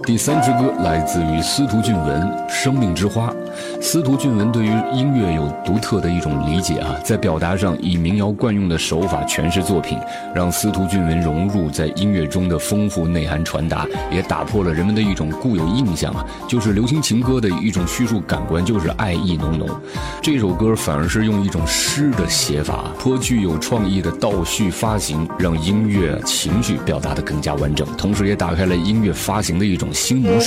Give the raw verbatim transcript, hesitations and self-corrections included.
第三支歌来自于司徒俊文《生命之花》。司徒俊文对于音乐有独特的一种理解啊，在表达上以民谣惯用的手法诠释作品，让司徒俊文融入在音乐中的丰富内涵传达，也打破了人们的一种固有印象啊，就是流行情歌的一种叙述感官就是爱意浓浓。这首歌反而是用一种诗的写法，颇具有创意的倒叙发行，让音乐情绪表达得更加完整，同时也打开了音乐发行的一种新模式。